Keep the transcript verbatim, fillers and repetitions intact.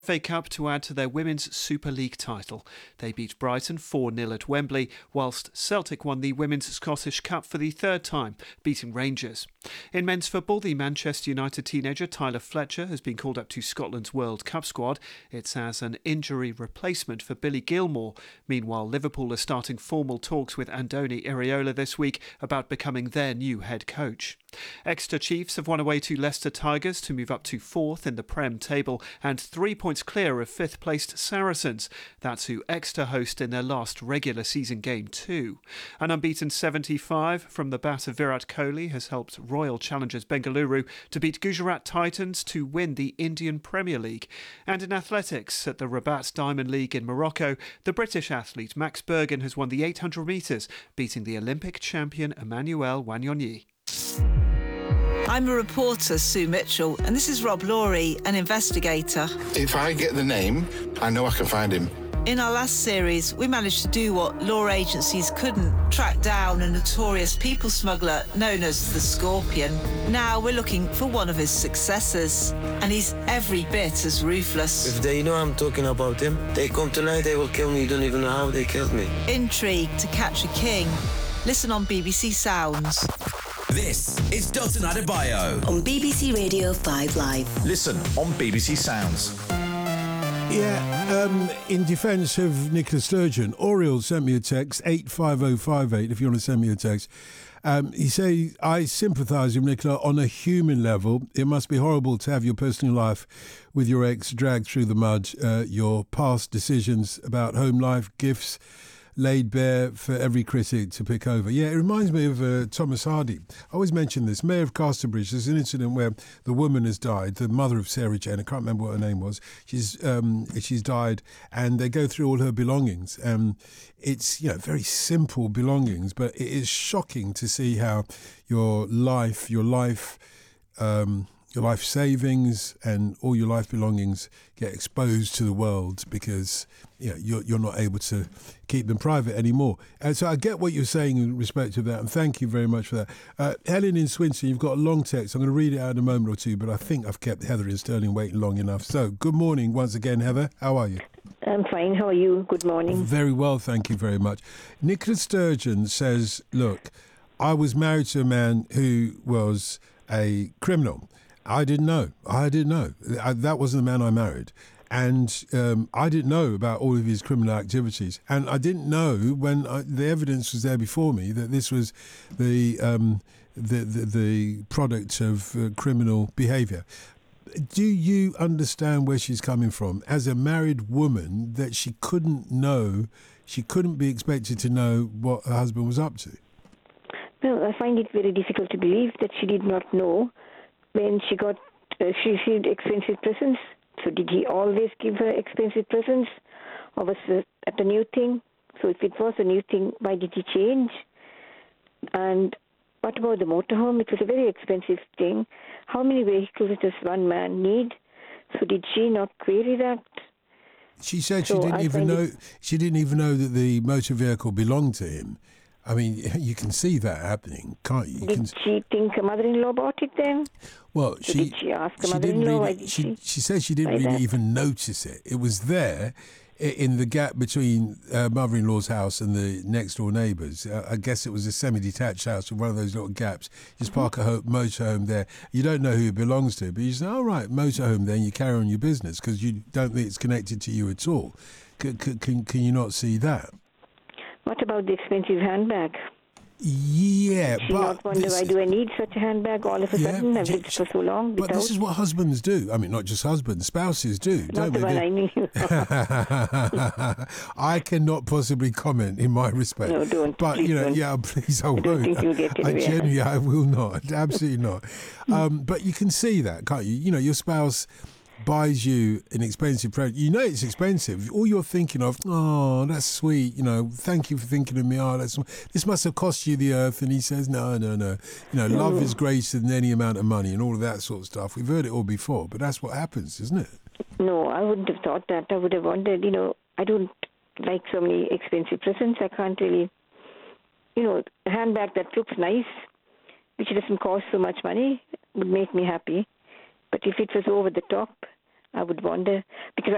F A Cup to add to their Women's Super League title. They beat Brighton four nil at Wembley, whilst Celtic won the Women's Scottish Cup for the third time, beating Rangers. In men's football, the Manchester United teenager Tyler Fletcher has been called up to Scotland's World Cup squad. It's as an injury replacement for Billy Gilmore. Meanwhile, Liverpool are starting formal talks with Andoni Iraola this week about becoming their new head coach. Exeter Chiefs have won away to Leicester Tigers to move up to fourth in the Prem table and three points clear of fifth-placed Saracens. That's who Exeter host in their last regular season game too. An unbeaten seventy-five from the bat of Virat Kohli has helped Royal Challengers Bengaluru to beat Gujarat Titans to win the Indian Premier League. And in athletics, at the Rabat Diamond League in Morocco, the British athlete Max Bergen has won the eight hundred metres, beating the Olympic champion Emmanuel Wanyonyi. I'm a reporter, Sue Mitchell, and this is Rob Laurie, an investigator. If I get the name, I know I can find him. In our last series, we managed to do what law agencies couldn't, track down a notorious people smuggler known as the Scorpion. Now we're looking for one of his successors, and he's every bit as ruthless. If they know I'm talking about him, they come tonight, they will kill me. You don't even know how they killed me. Intrigue to catch a king. Listen on B B C Sounds. This is Dalton Adebayo on B B C Radio five Live. Listen on B B C Sounds. Yeah, um, in defence of Nicola Sturgeon, Oriel sent me a text, eight five oh five eight, if you want to send me a text. Um, he says, I sympathise with Nicola on a human level. It must be horrible to have your personal life with your ex dragged through the mud, uh, your past decisions about home life, gifts laid bare for every critic to pick over. Yeah, it reminds me of uh, Thomas Hardy. I always mention this. Mayor of Casterbridge, there's an incident where the woman has died, the mother of Sarah Jane, I can't remember what her name was. She's um, she's died, and they go through all her belongings. Um, it's, you know, very simple belongings, but it is shocking to see how your life, your life... Um, your life savings and all your life belongings get exposed to the world because, you know, you're, you're not able to keep them private anymore. And so I get what you're saying in respect to that, and thank you very much for that. Uh, Helen in Swinton, you've got a long text. I'm going to read it out in a moment or two, but I think I've kept Heather in Stirling waiting long enough. So good morning once again, Heather. How are you? I'm fine. How are you? Good morning. Very well, thank you very much. Nicola Sturgeon says, look, I was married to a man who was a criminal. I didn't know. I didn't know. I, that wasn't the man I married. And um, I didn't know about all of his criminal activities. And I didn't know when I, the evidence was there before me that this was the um, the, the, the product of uh, criminal behaviour. Do you understand where she's coming from? As a married woman, that she couldn't know, she couldn't be expected to know what her husband was up to? Well, I find it very difficult to believe that she did not know when she got, uh, she received expensive presents. So did he always give her expensive presents, or was it a new thing? So if it was a new thing, why did he change? And what about the motorhome? It was a very expensive thing. How many vehicles does one man need? So did she not query that? She said she so didn't I even know. it... She didn't even know that the motor vehicle belonged to him. I mean, you can see that happening, can't you? you did can... she think her mother-in-law bought it then? Well, so she did she ask her she mother-in-law? Didn't Why really, did she, she? She said she didn't really that? even notice it. It was there in the gap between her mother-in-law's house and the next-door neighbours. I guess it was a semi-detached house with one of those little gaps. You just park a ho- motorhome there. You don't know who it belongs to, but you say, all right, motorhome then, you carry on your business because you don't think it's connected to you at all. C- c- can, can you not see that? What about the expensive handbag? Yeah, Did she but not wonder, this, why do I need such a handbag all of a yeah, sudden? I've j- lived for so long But without... this is what husbands do. I mean, not just husbands, spouses do, Not don't the they? one I knew. I cannot possibly comment in my respect. No, don't. But, please you know, don't. yeah, please, I, I won't. don't think you'll get it I away. genuinely, I will not. Absolutely not. Um, but you can see that, can't you? You know, your spouse buys you an expensive present. You know it's expensive. All you're thinking of, oh, that's sweet. You know, thank you for thinking of me. Oh, that's this must have cost you the earth. And he says, no, no, no. You know, love is greater than any amount of money and all of that sort of stuff. We've heard it all before, but that's what happens, isn't it? No, I wouldn't have thought that. I would have wondered, you know, I don't like so many expensive presents. I can't really, you know, a handbag that looks nice, which doesn't cost so much money, would make me happy. But if it was over the top, I would wonder, because